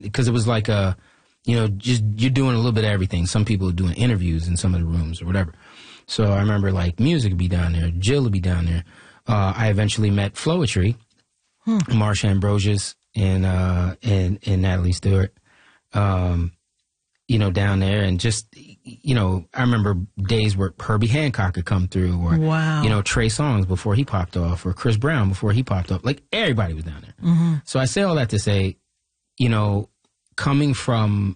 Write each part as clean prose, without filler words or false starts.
because it was like just you're doing a little bit of everything. Some people are doing interviews in some of the rooms or whatever. So I remember like music would be down there, Jill would be down there. I eventually met Flowetry, Marsha Ambrosius and Natalie Stewart, down there. And just, I remember days where Herbie Hancock could come through, or, Trey Songz before he popped off, or Chris Brown before he popped off. Like, everybody was down there. Mm-hmm. So I say all that to say, coming from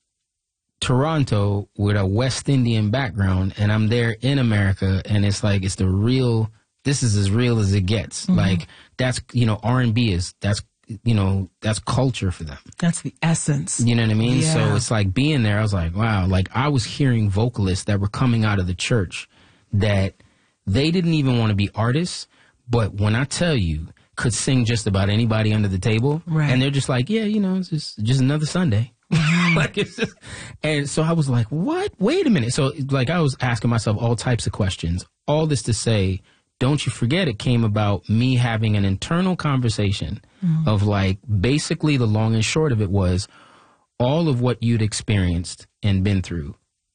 Toronto with a West Indian background, and I'm there in America, and it's like, this is as real as it gets. Mm-hmm. Like, that's, R&B that's culture for them. That's the essence. You know what I mean? Yeah. So it's like being there, I was like, wow, like I was hearing vocalists that were coming out of the church that they didn't even want to be artists, but when I tell you, could sing just about anybody under the table. Right. And they're just like, yeah, it's just another Sunday. Like it's just, and so I was like, what? Wait a minute. So like I was asking myself all types of questions. All this to say, don't you forget, it came about me having an internal conversation of like, basically the long and short of it was all of what you'd experienced and been through,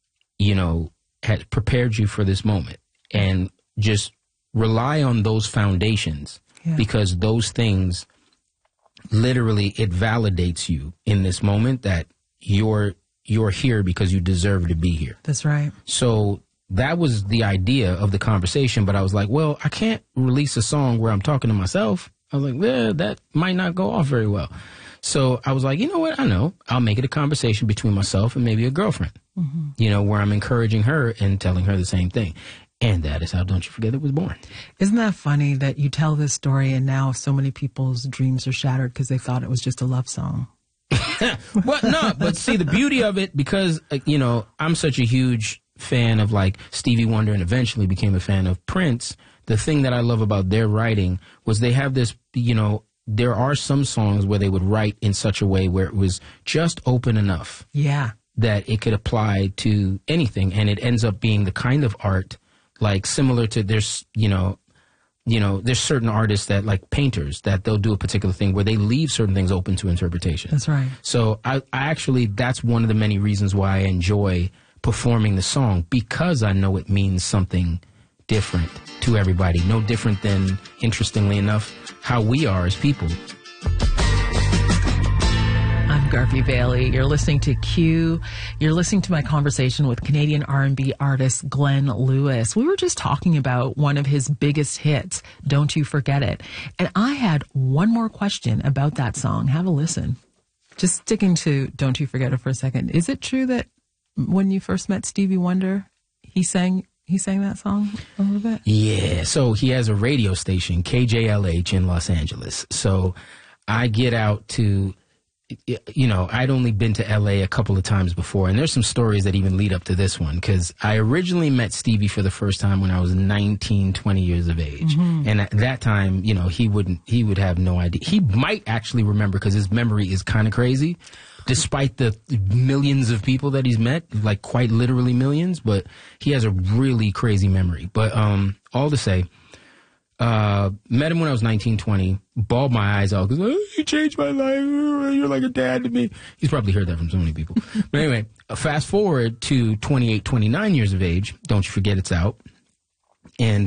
had prepared you for this moment, and just rely on those foundations because those things literally, it validates you in this moment that you're here because you deserve to be here. That's right. So that was the idea of the conversation, but I was like, well, I can't release a song where I'm talking to myself. I was like, that might not go off very well. So I was like, you know what? I know. I'll make it a conversation between myself and maybe a girlfriend, where I'm encouraging her and telling her the same thing. And that is how Don't You Forget It was born. Isn't that funny that you tell this story and now so many people's dreams are shattered because they thought it was just a love song? Well, no, but see, the beauty of it, because, I'm such a huge fan of like Stevie Wonder and eventually became a fan of Prince. The thing that I love about their writing was they have this, there are some songs where they would write in such a way where it was just open enough. Yeah. That it could apply to anything. And it ends up being the kind of art, like similar to there's certain artists that like painters that they'll do a particular thing where they leave certain things open to interpretation. That's right. So I actually, that's one of the many reasons why I enjoy performing the song, because I know it means something different to everybody. No different than, interestingly enough, how we are as people. I'm Garvey Bailey. You're listening to Q. You're listening to my conversation with Canadian R&B artist Glenn Lewis. We were just talking about one of his biggest hits, Don't You Forget It. And I had one more question about that song. Have a listen. Just sticking to Don't You Forget It for a second. Is it true that when you first met Stevie Wonder, he sang that song a little bit? Yeah. So he has a radio station, KJLH in Los Angeles. So I get out to, I'd only been to LA a couple of times before, and there's some stories that even lead up to this one, because I originally met Stevie for the first time when I was 19, 20 years of age. Mm-hmm. And at that time, he would have no idea. He might actually remember, because his memory is kind of crazy, despite the millions of people that he's met, like quite literally millions, but he has a really crazy memory. But all to say, met him when I was 19, 20, bawled my eyes out because, you changed my life. You're like a dad to me. He's probably heard that from so many people. But anyway, fast forward to 28, 29 years of age. Don't You Forget It's out. And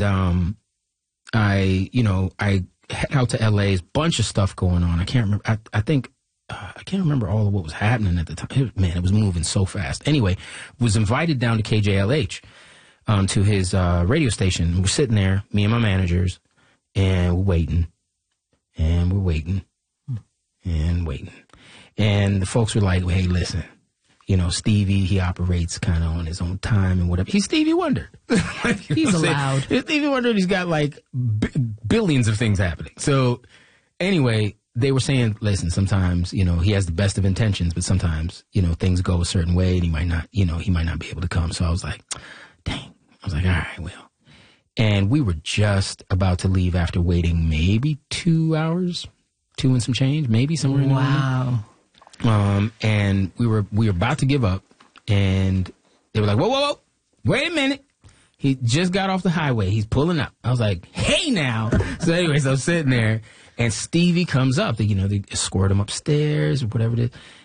I head out to LA, bunch of stuff going on. I can't remember. I can't remember all of what was happening at the time. It was moving so fast. Anyway, was invited down to KJLH, to his radio station. We're sitting there, me and my managers, and we're waiting. And we're waiting. And waiting. And the folks were like, hey, listen, Stevie, he operates kind of on his own time and whatever. He's Stevie Wonder. He's allowed. Stevie Wonder, he's got like billions of things happening. So anyway, they were saying, listen, sometimes, he has the best of intentions, but sometimes, things go a certain way and he might not be able to come. So I was like, dang. I was like, all right, well. And we were just about to leave after waiting maybe 2 hours, 2 and some change, maybe somewhere in there. Wow. And we were about to give up, and they were like, whoa, wait a minute. He just got off the highway. He's pulling up. I was like, hey now. So anyways, I'm sitting there, and Stevie comes up. They escort him upstairs or whatever it is.